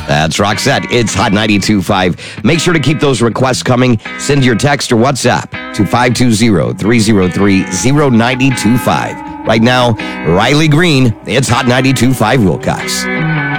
That's Roxette. It's Hot 92.5. Make sure to keep those requests coming. Send your text or WhatsApp to 520-303-0925. Right now, Riley Green. It's Hot 92.5 Wilcox.